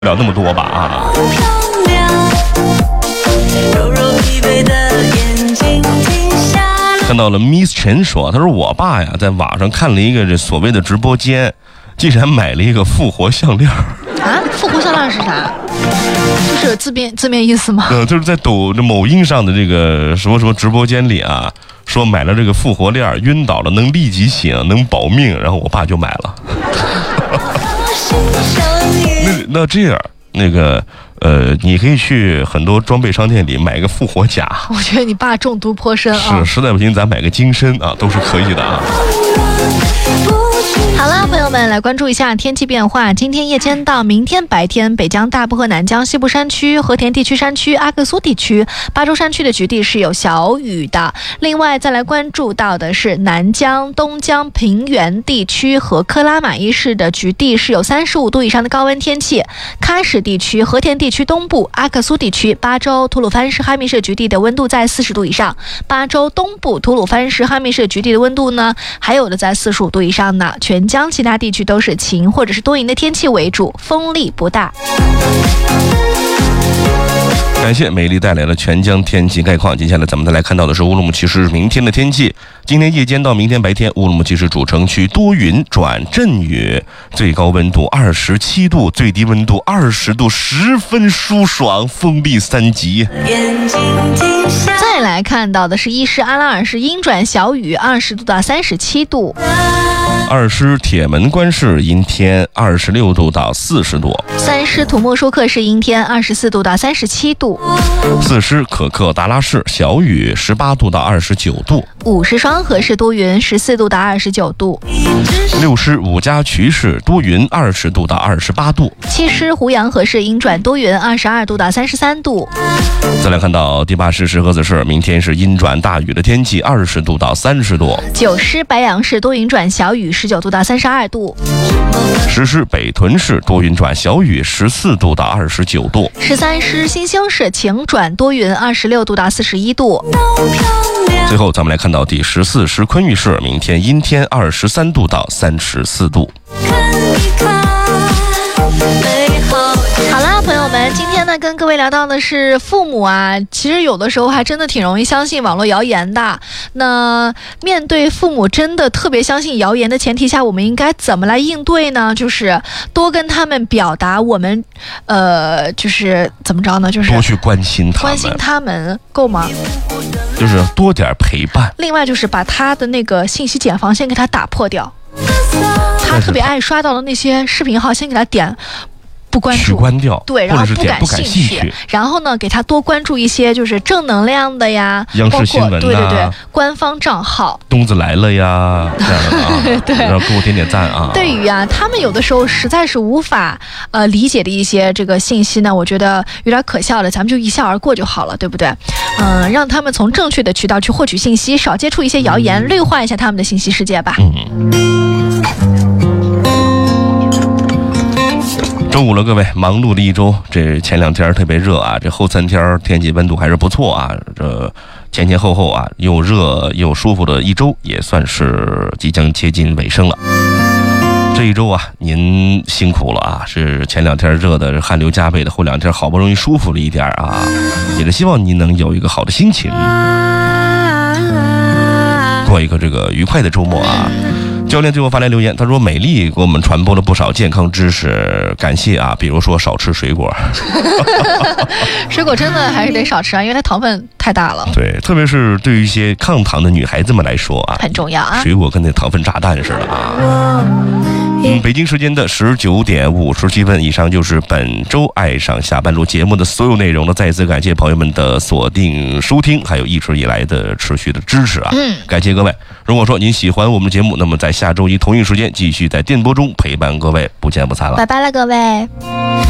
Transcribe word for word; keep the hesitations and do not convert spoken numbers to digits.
了那么多吧啊。看到了 Miss 陈说，他说我爸呀在网上看了一个这所谓的直播间，竟然买了一个复活项链啊！复活项链是啥？就是字面字面意思吗？ 呃，就是在抖这某音上的这个什么什么直播间里啊，说买了这个复活链，晕倒了能立即醒，能保命，然后我爸就买了。那那这样，那个呃，你可以去很多装备商店里买个复活甲。 我觉得你爸中毒颇深啊。 是，实在不行咱买个金身啊，都是可以的啊。 好了，朋友们，来关注一下天气变化。今天夜间到明天白天，北江大部和南江西部山区、和田地区山区、阿克苏地区、巴州山区的局地是有小雨的。另外，再来关注到的是南江、东江平原地区和克拉玛依市的局地是有三十五度以上的高温天气。喀什地区、和田地区东部、阿克苏地区、巴州、吐鲁番市哈密市局地的温度在四十度以上。巴州东部、吐鲁番市哈密市局地的温度呢，还有的在四十五度以上呢。全江其他地区都是晴或者是多云的天气为主，风力不大。 感谢美丽带来了全江天气概况。接下来咱们再来看到的是乌鲁木齐市明天的天气。今天夜间到明天白天，乌鲁木齐市主城区多云转阵雨，最高温度二十七度，最低温度二十度，十分舒爽，风力三级。 再来看到的是伊势阿拉尔市阴转小雨，二十度到三十七度。 二师铁门关市阴天，二十六度到四十度。 三师土木舒克市阴天，二十四度到三十七度。 四师可克达拉市小雨，十八度到二十九度。 五师双河市多云，十四度到二十九度。 六师五家渠市多云，二十度到二十八度。 七师胡杨河市阴转多云，二十二度到三十三度。 再来看到第八师石河子市，明天是阴转大雨的天气，二十度到三十度。 九师白杨市多云转小雨，十九度到三十二度。 十师北屯市多云转小雨，十四度到二十九度。 十三师新兴市晴转多云，二十六度到四十一度。 最后咱们来看到第十四师昆玉市，明天阴天，二十三度到三十四度。 好啦，朋友们，今天呢跟各位聊到的是父母啊，其实有的时候还真的挺容易相信网络谣言的。那面对父母真的特别相信谣言的前提下，我们应该怎么来应对呢？就是多跟他们表达我们，呃，就是怎么着呢？就是多去关心他们， 关心他们够吗？ 就是多点陪伴。 另外就是把他的那个信息茧房先给他打破掉。他特别爱刷到的那些视频号，先给他点不关注， 取关掉， 对，然后不感兴趣， 然后呢，给他多关注一些就是正能量的呀， 央视新闻、啊、 对对对，官方账号， 东子来了呀，这样的啊， 对， 然后给我点点赞啊。 对于啊，他们有的时候实在是无法呃理解的一些这个信息呢，我觉得有点可笑的，咱们就一笑而过就好了，对不对？嗯、呃，让他们从正确的渠道去获取信息，少接触一些谣言，绿化一下他们的信息世界吧。 嗯。周五了，各位，忙碌的一周。这前两天特别热啊，这后三天天气温度还是不错啊。这前前后后啊，又热又舒服的一周，也算是即将接近尾声了。这一周啊，您辛苦了啊！是前两天热的汗流浃背的，后两天好不容易舒服了一点啊，也是希望您能有一个好的心情，过一个这个愉快的周末啊。教练最后发来留言，他说美丽给我们传播了不少健康知识，感谢啊，比如说少吃水果。 水果真的还是得少吃啊，因为它糖分太大了。 对，特别是对于一些抗糖的女孩子们来说啊， 很重要啊， 水果跟那糖分炸弹似的啊。嗯，北京时间的十九点五十七分，以上就是本周爱上下班路节目的所有内容了。再次感谢朋友们的锁定收听，还有一直以来的持续的支持啊！嗯，感谢各位。如果说您喜欢我们的节目，那么在下周一同一时间继续在电波中陪伴各位，不见不散了。 拜拜了，各位。